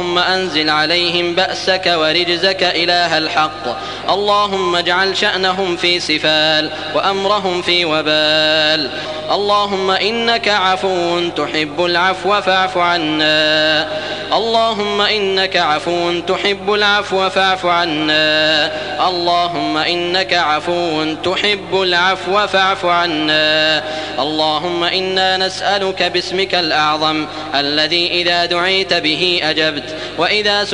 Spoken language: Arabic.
اللهم أنزل عليهم بأسك ورجزك إله الحق. اللهم اجعل شأنهم في سفال وأمرهم في وبال. اللهم إنك عفو تحب العفو فاعف عنا. اللهم إنك عفو تحب العفو فاعف عنا. اللهم إنك عفو تحب العفو فاعف عنا. اللهم إنا نسألك باسمك الأعظم الذي إذا دعيت به أجبت وإذا